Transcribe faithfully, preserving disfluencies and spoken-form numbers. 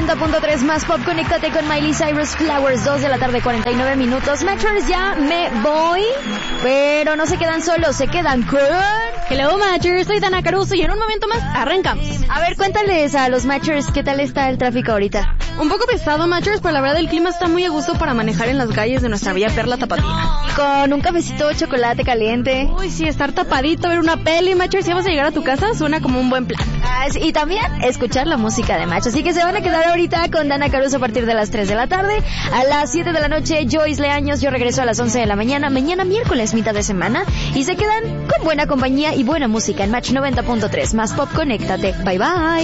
noventa punto tres más pop, conéctate con Miley Cyrus, Flowers, dos de la tarde, cuarenta y nueve minutos. Matchers, ya me voy, pero no se quedan solos, se quedan con... Hello Matchers, soy Dana Caruso y en un momento más arrancamos. A ver, cuéntales a los Matchers qué tal está el tráfico ahorita. Un poco pesado, Matchers, pero la verdad el clima está muy a gusto para manejar en las calles de nuestra bella perla tapatía. Con un cafecito de chocolate caliente. Uy, sí, estar tapadito, ver una peli, Matchers, si vas a llegar a tu casa, suena como un buen plan. Ah, y también escuchar la música de Match. Así que se van a quedar ahorita con Dana Caruso a partir de las tres de la tarde. A las siete de la noche, Joyce Leaños. Yo regreso a las once de la mañana. Mañana miércoles, mitad de semana. Y se quedan con buena compañía y buena música en Match noventa punto tres. Más pop, conéctate. Bye bye.